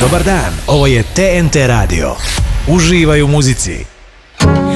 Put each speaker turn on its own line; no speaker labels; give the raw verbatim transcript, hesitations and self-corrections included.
Dobar dan, ovo je T N T radio. Uživaj u muzici.